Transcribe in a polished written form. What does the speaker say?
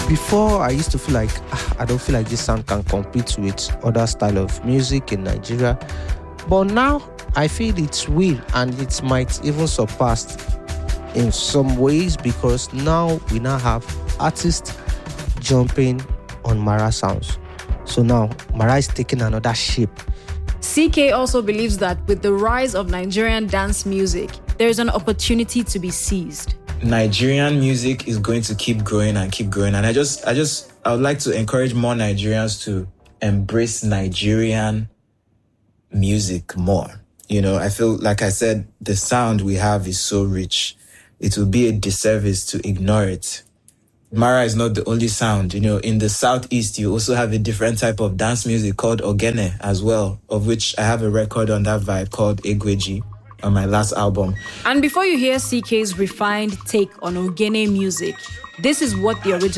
Before, I used to feel like I don't feel like this sound can compete with other style of music in Nigeria. But now I feel it's will and it might even surpass in some ways because now we now have artists jumping on Mara sounds. So now Mara is taking another shape. CK also believes that with the rise of Nigerian dance music, there is an opportunity to be seized. Nigerian music is going to keep growing and keep growing. And I would like to encourage more Nigerians to embrace Nigerian music more. You know, I feel, like I said, the sound we have is so rich. It would be a disservice to ignore it. Mara is not the only sound. You know, in the Southeast, you also have a different type of dance music called Ogene as well, of which I have a record on that vibe called Egweji on my last album. And before you hear CK's refined take on Ogene music, this is what the original